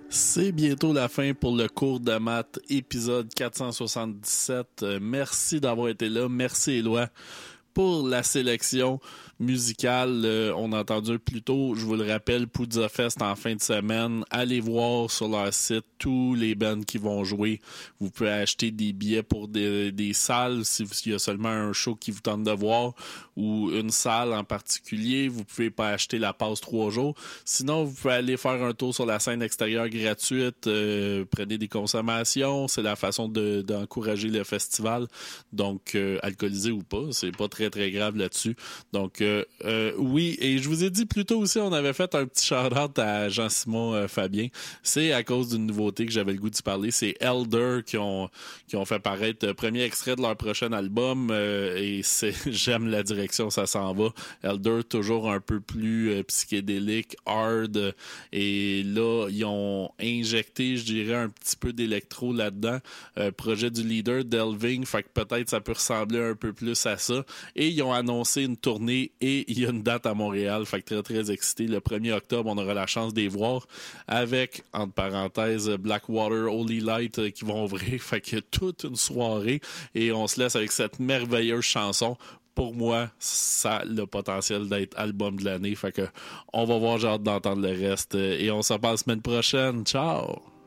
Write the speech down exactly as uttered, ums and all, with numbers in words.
C'est bientôt la fin pour le cours de maths, épisode quatre cent soixante-dix-sept. Euh, merci d'avoir été là. Merci, Éloi, pour la sélection musicale. Euh, on a entendu plus tôt, je vous le rappelle, Poudza Fest en fin de semaine. Allez voir sur leur site tous les bands qui vont jouer. Vous pouvez acheter des billets pour des, des salles s'il y a seulement un show qui vous tente de voir ou une salle en particulier. Vous pouvez pas acheter la passe trois jours. Sinon, vous pouvez aller faire un tour sur la scène extérieure gratuite. Euh, prenez des consommations. C'est la façon de, d'encourager le festival. Donc, euh, alcoolisé ou pas, c'est pas très, très grave là-dessus. Donc, euh, euh, oui, et je vous ai dit plus tôt aussi, on avait fait un petit shout-out à Jean-Simon euh, Fabien. C'est à cause d'une nouveauté que j'avais le goût d'y parler. C'est Elder qui ont, qui ont fait paraître le premier extrait de leur prochain album. Euh, et c'est j'aime la direction, ça s'en va. Elder, toujours un peu plus euh, psychédélique, hard. Et là, ils ont injecté, je dirais, un petit peu d'électro là-dedans. Euh, projet du leader, Delving. Fait que peut-être ça peut ressembler un peu plus à ça. Et ils ont annoncé une tournée et il y a une date à Montréal. Fait que très, très excité. Le premier octobre, on aura la chance de les voir avec, entre parenthèses, Blackwater, Holy Light euh, qui vont ouvrir. Fait que toute une soirée et on se laisse avec cette merveilleuse chanson. Pour moi, ça a le potentiel d'être album de l'année. Fait que on va voir, j'ai hâte d'entendre le reste. Et on se reparle la semaine prochaine. Ciao!